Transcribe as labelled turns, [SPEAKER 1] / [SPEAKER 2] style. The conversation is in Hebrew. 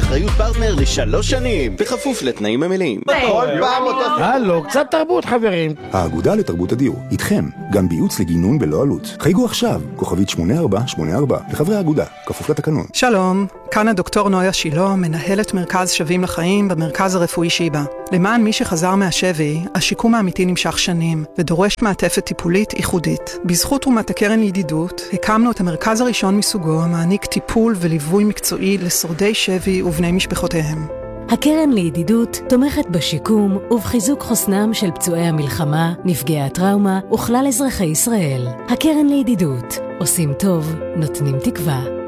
[SPEAKER 1] באחריות פרטנר ל3 שנים, בכפוף לתנאים המלאים.
[SPEAKER 2] כל פעם אותו...
[SPEAKER 3] הלו, קצת תרבות חברים.
[SPEAKER 4] האגודה לתרבות הדיור, איתכם, גם בייעוץ לגינון בלא עלות. חייגו עכשיו, כוכבית 8484, לחברי האגודה, כפוף לתקנון.
[SPEAKER 5] שלום, כאן הדוקטור נויה שילה, מנהלת מרכז שווים לחיים במרכז הרפואי שיבא. למען מי שחזר מהשבי, השיקום האמיתי נמשך שנים, ודורש מעטפת טיפולית ייחודית. בזכות תרומת הקרן לידידות, הקמנו את המרכז הראשון מסוגו, המעניק טיפול וליווי מקצועי לשורדי שבי ובני משפחותיהם.
[SPEAKER 6] הקרן לידידות תומכת בשיקום ובחיזוק חוסנם של פצועי המלחמה, נפגעי הטראומה וכלל אזרחי ישראל. הקרן לידידות, עושים טוב, נותנים תקווה.